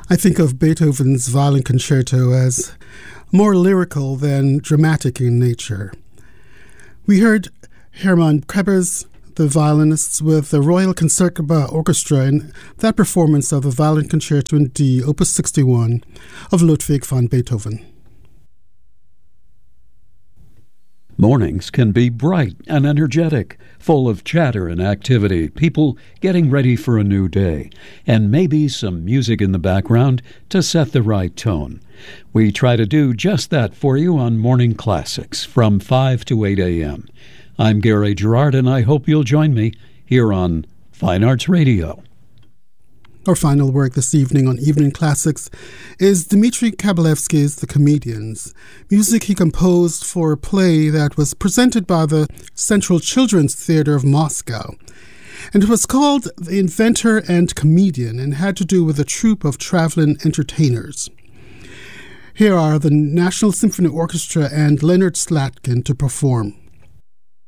I think of Beethoven's Violin Concerto as more lyrical than dramatic in nature. We heard Hermann Krebers, the violinists, with the Royal Concertgebouw Orchestra in that performance of the Violin Concerto in D, Opus 61 of Ludwig van Beethoven. Mornings can be bright and energetic, full of chatter and activity, people getting ready for a new day, and maybe some music in the background to set the right tone. We try to do just that for you on Morning Classics from 5 to 8 a.m. I'm Gary Gerard, and I hope you'll join me here on Fine Arts Radio. Our final work this evening on Evening Classics is Dmitri Kabalevsky's The Comedians, music he composed for a play that was presented by the Central Children's Theatre of Moscow. And it was called The Inventor and Comedian and had to do with a troupe of traveling entertainers. Here are the National Symphony Orchestra and Leonard Slatkin to perform.